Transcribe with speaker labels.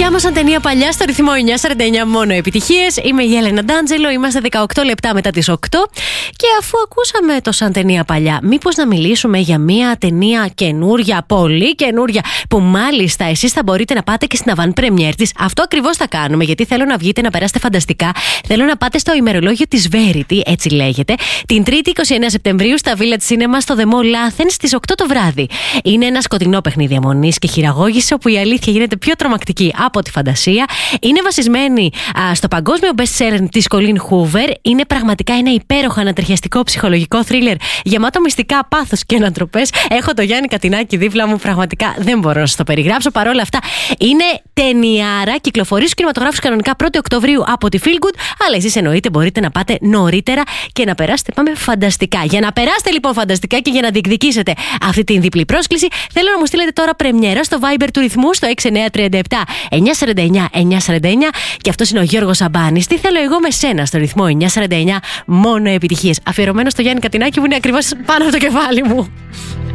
Speaker 1: Σκιάμα σαν ταινία παλιά στο ρυθμό 949 μόνο επιτυχίες. Είμαι η Έλενα Ντάντζελο, είμαστε 18 λεπτά μετά τις 8. Και αφού ακούσαμε το σαν ταινία παλιά, μήπως να μιλήσουμε για μια ταινία καινούρια, πολύ καινούρια, που μάλιστα εσείς θα μπορείτε να πάτε και στην avant premiere της. Αυτό ακριβώς θα κάνουμε, γιατί θέλω να βγείτε, να περάσετε φανταστικά. Θέλω να πάτε στο ημερολόγιο της Verity, έτσι λέγεται, την 3η 29 Σεπτεμβρίου στα Village Cinema στο The Mall Athens στις 8 το βράδυ. Είναι ένα σκοτεινό παιχνίδι αιμονής και χειραγώγηση, όπου η αλήθεια γίνεται πιο τρομακτική από τη φαντασία. Είναι βασισμένη στο παγκόσμιο best-seller της Colleen Hoover. Είναι πραγματικά ένα υπέροχο ανατριχιαστικό ψυχολογικό θρίλερ γεμάτο μυστικά, πάθος και ανατροπές. Έχω το Γιάννη Κατινάκη δίπλα μου, πραγματικά δεν μπορώ να σας το περιγράψω. Παρ' όλα αυτά, είναι ταινιάρα. Κυκλοφορεί στους κινηματογράφους κανονικά 1η Οκτωβρίου από τη Feel Good, αλλά εσείς εννοείται μπορείτε να πάτε νωρίτερα και να περάσετε, πάμε, φανταστικά. Για να περάσετε λοιπόν φανταστικά και για να διεκδικήσετε αυτή την διπλή πρόσκληση, θέλω να μου στείλετε τώρα πρεμιέρα στο Viber του ρυθμού στο 6937 949 949, και αυτός είναι ο Γιώργος Σαμπάνης. Τι θέλω εγώ με σένα στο ρυθμό 949, μόνο επιτυχίες. Αφιερωμένο στο Γιάννη Κατινάκη, που είναι ακριβώς πάνω από το κεφάλι μου.